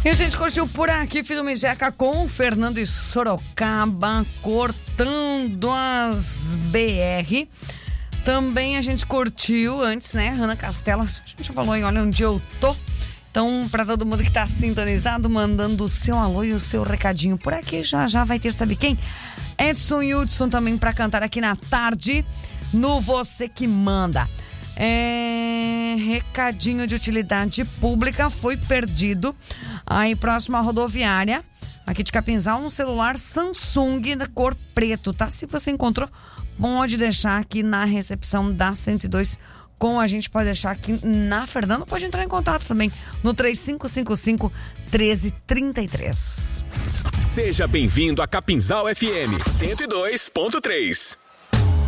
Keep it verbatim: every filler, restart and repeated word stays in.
E a gente curtiu por aqui, Filho Mijeca com Fernando e Sorocaba, cortando as B R. Também a gente curtiu antes, né, Ana Castela, a gente falou em Olha Onde Eu Tô. Então, pra todo mundo que tá sintonizado, mandando o seu alô e o seu recadinho por aqui, já já vai ter, sabe quem? Edson e Hudson também pra cantar aqui na tarde, no Você Que Manda. É, recadinho de utilidade pública foi perdido aí próximo à rodoviária aqui de Capinzal, um celular Samsung da cor preto, tá? Se você encontrou, pode deixar aqui na recepção da cento e dois com a gente, pode deixar aqui na Fernanda, pode entrar em contato também no três cinco cinco cinco, um três três três. Seja bem-vindo a Capinzal F M cento e dois ponto três.